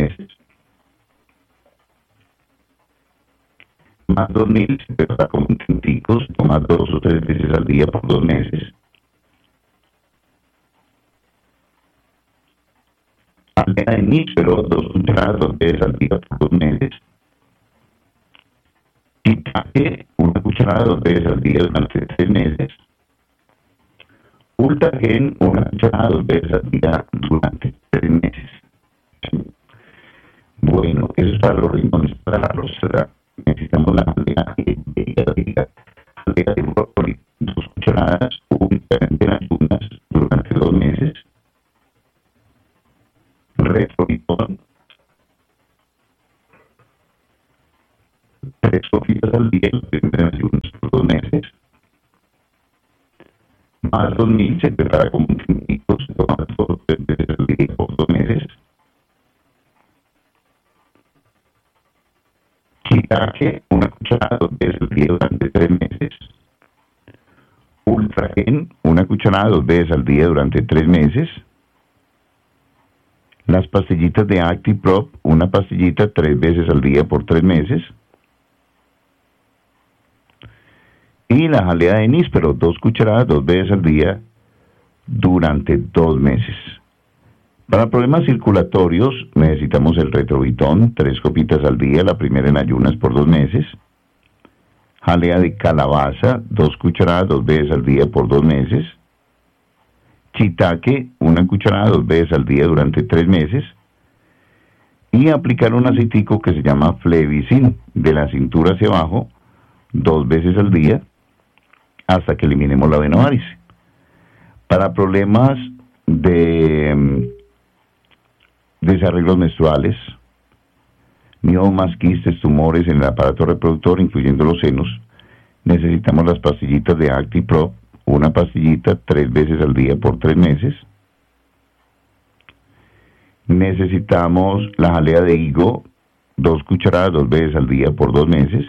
meses. Más 2.000 se prepara como un tintico, se toma 2 o 3 veces al día por 2 meses. Aldea de níspero, 2 cucharadas 2 veces al día por 2 meses. Shiitake, 1 cucharada 2 veces al día durante 3 meses. Ultragen, 1 cucharada 2 veces al día durante 3 meses. Bueno, eso es para los riñones. Para la próstata necesitamos la aldea de brócoli, 2 cucharadas únicamente en ayunas durante 2 meses. Retrovitón, 3 copitas al día en ayunas por 2 meses. Más 2.000 se prepara como un químico, se toma 2 o 3 veces al día por 2 meses. Shiitake, 1 cucharada 2 veces al día durante 3 meses. Ultragen, 1 cucharada 2 veces al día durante 3 meses. Las pastillitas de ActiProp, 1 pastillita 3 veces al día por 3 meses. Y la jalea de níspero, 2 cucharadas 2 veces al día durante 2 meses. Para problemas circulatorios necesitamos el retrovitón, 3 copitas al día, la primera en ayunas por 2 meses. Jalea de calabaza, 2 cucharadas 2 veces al día por 2 meses. Shiitake, 1 cucharada 2 veces al día durante 3 meses. Y aplicar un aceitico que se llama Flevicin, de la cintura hacia abajo, 2 veces al día, hasta que eliminemos la adenovarice. Para problemas de desarreglos menstruales, miomas, quistes, tumores en el aparato reproductor, incluyendo los senos, necesitamos las pastillitas de ActiProp, 1 pastillita 3 veces al día por 3 meses. Necesitamos la jalea de higo, 2 cucharadas 2 veces al día por 2 meses.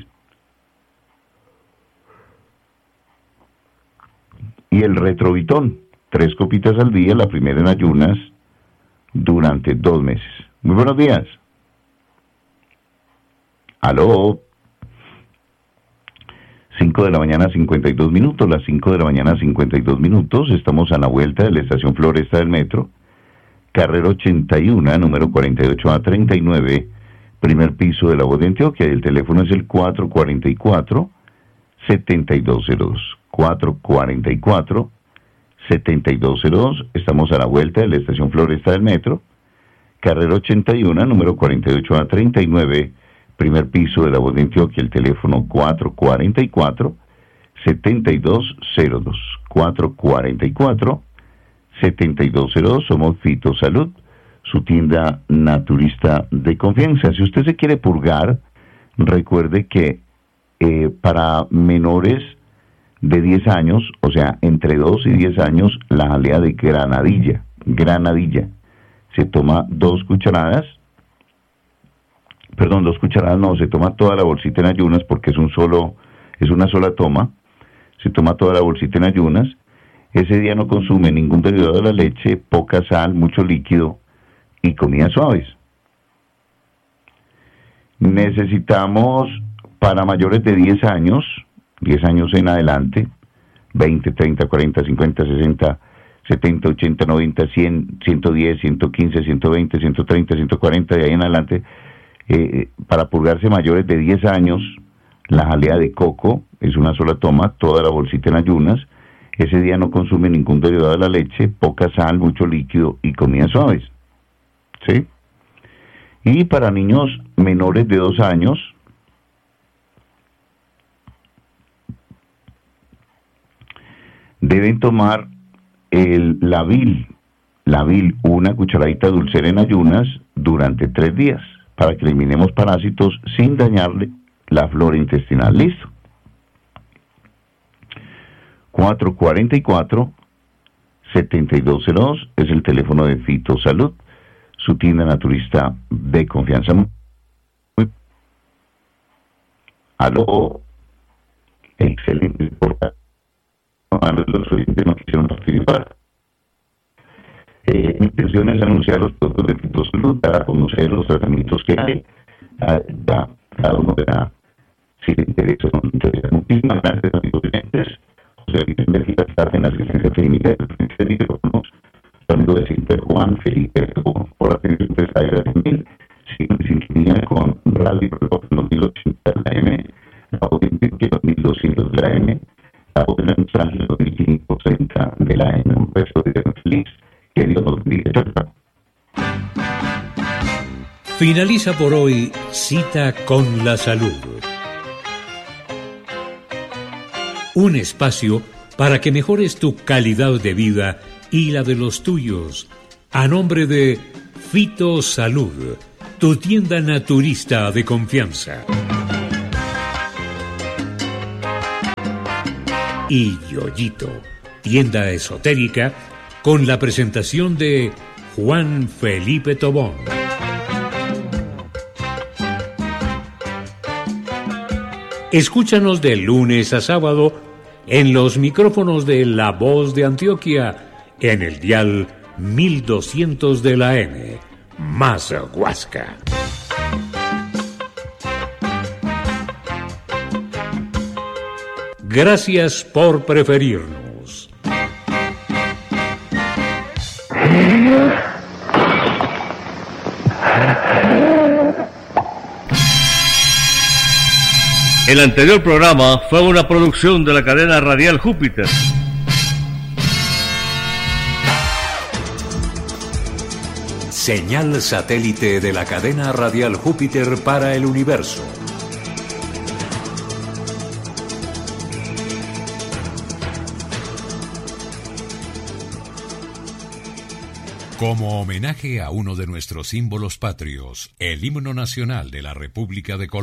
Y el retrovitón, 3 copitas al día, la primera en ayunas durante 2 meses. Muy buenos días. Aló. 5 de la mañana, 52 minutos, las 5 de la mañana, 52 minutos. Estamos a la vuelta de la estación Floresta del Metro, carrera 81, número 48A39, primer piso de la Voz de Antioquia. El teléfono es el 444-7202. 444-7202. Estamos a la vuelta de la estación Floresta del Metro, carrera 81, número 48A39, primer piso de la Voz de Antioquia. El teléfono 444-7202. 444-7202. Somos Fitosalud, su tienda naturista de confianza. Si usted se quiere purgar, recuerde que para menores de 10 años, o sea, entre 2 y 10 años, la jalea de granadilla. Se toma 2 cucharadas, se toma toda la bolsita en ayunas porque es una sola toma. Se toma toda la bolsita en ayunas. Ese día no consume ningún derivado de la leche, poca sal, mucho líquido y comidas suaves. Necesitamos para mayores de 10 años en adelante, 20, 30, 40, 50, 60, 70, 80, 90, 100, 110, 115, 120, 130, 140, de ahí en adelante, para purgarse mayores de 10 años, la jalea de coco es una sola toma, toda la bolsita en ayunas. Ese día no consume ningún derivado de la leche, poca sal, mucho líquido y comidas suaves. ¿Sí? Y para niños menores de 2 años, deben tomar la vil, 1 cucharadita dulcera en ayunas durante 3 días, para que eliminemos parásitos sin dañarle la flora intestinal. ¿Listo? 444-7202 es el teléfono de Fitosalud, su tienda naturista de confianza. Aló. Excelente. Los oyentes no quisieron participar. Mi intención es anunciar los productos de Fito Salud, para conocer los tratamientos que hay. Cada uno verá si le interesa o no le interesa. Muchísimas gracias a mis oyentes. José Vicente Cárdenas en la asistencia técnica de micrófonos. Amigo de siempre, Juan Felipe, por la atención prestada también. Siguen en sintonía con Radio Reloj 2080 de la M, la potente 2200 de la M, la potente nostalgia 2560 de la M. Un beso de feliz. Que Dios nos bendiga. Chao. Finaliza por hoy Cita con la Salud. Un espacio para que mejores tu calidad de vida y la de los tuyos. A nombre de Fito Salud, tu tienda naturista de confianza. Y Yoyito, tienda esotérica, con la presentación de Juan Felipe Tobón. Escúchanos de lunes a sábado en los micrófonos de La Voz de Antioquia, en el dial 1200 de la M, más Huasca. Gracias por preferirnos. El anterior programa fue una producción de la cadena radial Júpiter. Señal satélite de la cadena radial Júpiter para el universo. Como homenaje a uno de nuestros símbolos patrios, el himno nacional de la República de Colombia.